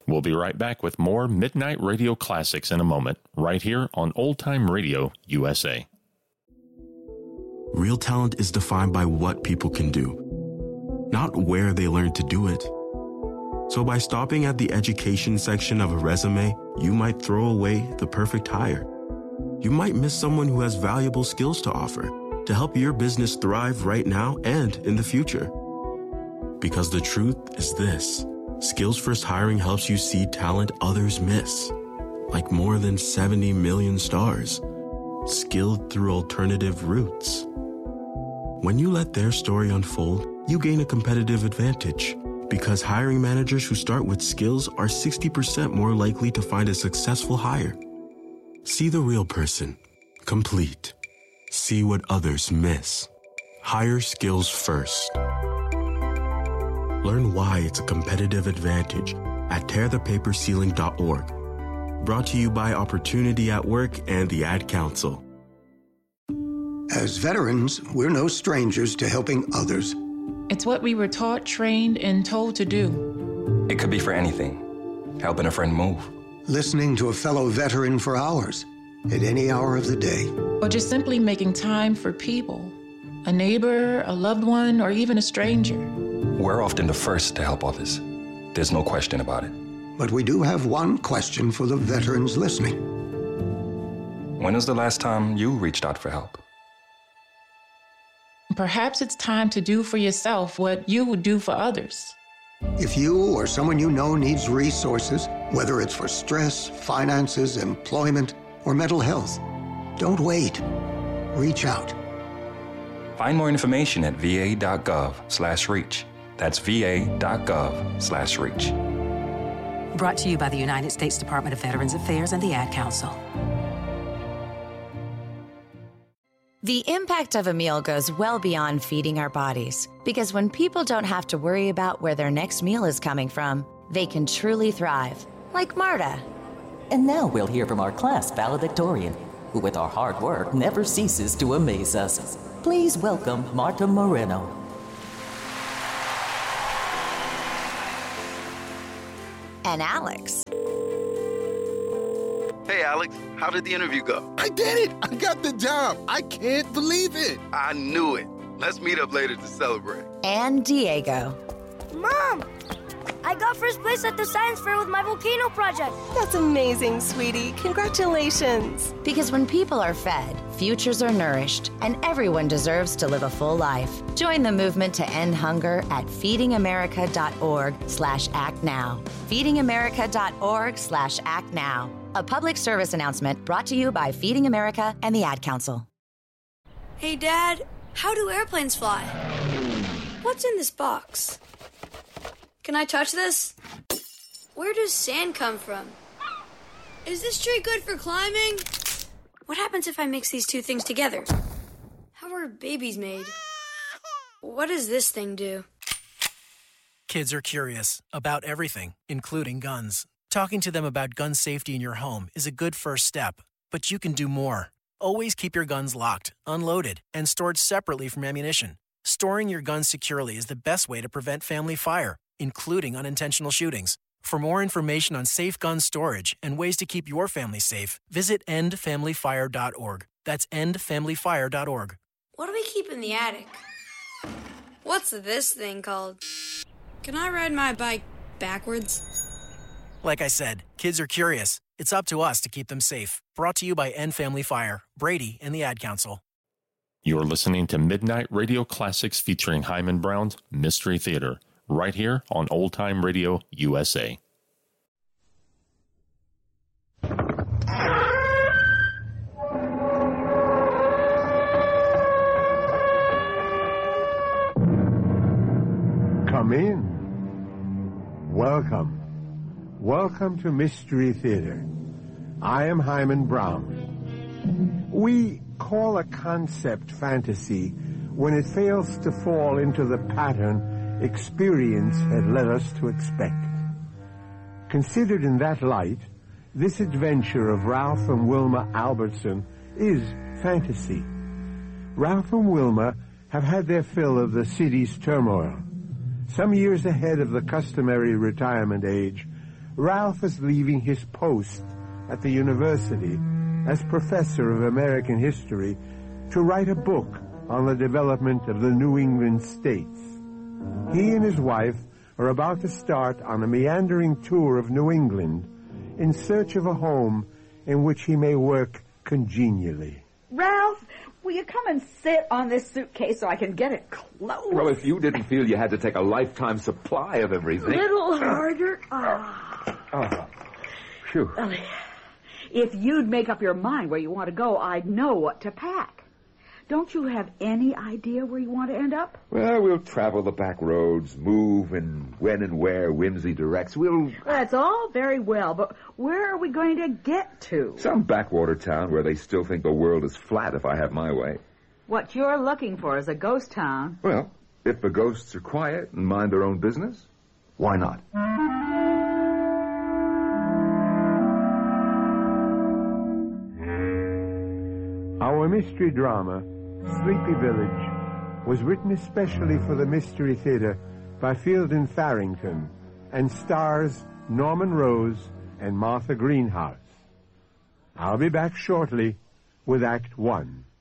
We'll be right back with more Midnight Radio Classics in a moment, right here on Old Time Radio USA. Real talent is defined by what people can do, not where they learn to do it. So by stopping at the education section of a resume, you might throw away the perfect hire. You might miss someone who has valuable skills to offer to help your business thrive right now and in the future. Because the truth is this: Skills First Hiring helps you see talent others miss, like more than 70 million stars, skilled through alternative routes. When you let their story unfold, you gain a competitive advantage, because hiring managers who start with skills are 60% more likely to find a successful hire. See the real person, complete. See what others miss. Hire skills first. Learn why it's a competitive advantage at tearthepaperceiling.org. Brought to you by Opportunity at Work and the Ad Council. As veterans, we're no strangers to helping others. It's what we were taught, trained, and told to do. It could be for anything. Helping a friend move. Listening to a fellow veteran for hours, at any hour of the day. Or just simply making time for people. A neighbor, a loved one, or even a stranger. We're often the first to help others. There's no question about it. But we do have one question for the veterans listening. When was the last time you reached out for help? Perhaps it's time to do for yourself what you would do for others. If you or someone you know needs resources, whether it's for stress, finances, employment, or mental health, don't wait. Reach out. Find more information at va.gov/reach. That's va.gov/reach. Brought to you by the United States Department of Veterans Affairs and the Ad Council. The impact of a meal goes well beyond feeding our bodies, because when people don't have to worry about where their next meal is coming from, they can truly thrive, like Marta. And now we'll hear from our class valedictorian, who with our hard work never ceases to amaze us. Please welcome Marta Moreno. And Alex. Hey, Alex, how did the interview go? I did it! I got the job! I can't believe it! I knew it. Let's meet up later to celebrate. And Diego. Mom! I got first place at the science fair with my volcano project. That's amazing, sweetie. Congratulations. Because when people are fed, futures are nourished, and everyone deserves to live a full life. Join the movement to end hunger at feedingamerica.org/actnow. feedingamerica.org/actnow. A public service announcement brought to you by Feeding America and the Ad Council. Hey, Dad, how do airplanes fly? What's in this box? Can I touch this? Where does sand come from? Is this tree good for climbing? What happens if I mix these two things together? How are babies made? What does this thing do? Kids are curious about everything, including guns. Talking to them about gun safety in your home is a good first step, but you can do more. Always keep your guns locked, unloaded, and stored separately from ammunition. Storing your guns securely is the best way to prevent family fire, including unintentional shootings. For more information on safe gun storage and ways to keep your family safe, visit endfamilyfire.org. That's endfamilyfire.org. What do we keep in the attic? What's this thing called? Can I ride my bike backwards? Like I said, kids are curious. It's up to us to keep them safe. Brought to you by End Family Fire, Brady, and the Ad Council. You're listening to Midnight Radio Classics featuring Hyman Brown's Mystery Theater, right here on Old Time Radio USA. Come in. Welcome. Welcome to Mystery Theater. I am Hyman Brown. We call a concept fantasy when it fails to fall into the pattern experience had led us to expect. Considered in that light, this adventure of Ralph and Wilma Albertson is fantasy. Ralph and Wilma have had their fill of the city's turmoil. Some years ahead of the customary retirement age, Ralph is leaving his post at the university as professor of American history to write a book on the development of the New England states. He and his wife are about to start on a meandering tour of New England in search of a home in which he may work congenially. Ralph, will you come and sit on this suitcase so I can get it closed? Well, if you didn't feel you had to take a lifetime supply of everything... A little harder. Oh. Phew. Well, if you'd make up your mind where you want to go, I'd know what to pack. Don't you have any idea where you want to end up? Well, we'll travel the back roads, move and when and where whimsy directs. Well, that's all very well, but where are we going to get to? Some backwater town where they still think the world is flat if I have my way. What you're looking for is a ghost town. Well, if the ghosts are quiet and mind their own business, why not? Our mystery drama, Sleepy Village, was written especially for the Mystery Theater by Fielden Farrington and stars Norman Rose and Martha Greenhouse. I'll be back shortly with Act 1.